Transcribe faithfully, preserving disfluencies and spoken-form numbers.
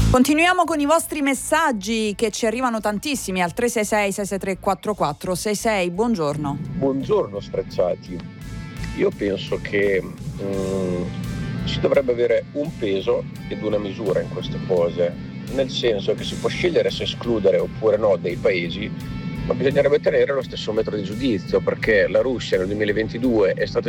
Continuiamo con i vostri messaggi che ci arrivano tantissimi al tre sei sei sei sei tre quattro quattro sei sei. Buongiorno. Buongiorno Sfrecciati. Io penso che mh, si dovrebbe avere un peso ed una misura in queste cose, nel senso che si può scegliere se escludere oppure no dei paesi, ma bisognerebbe tenere lo stesso metro di giudizio, perché la Russia nel duemilaventidue è stata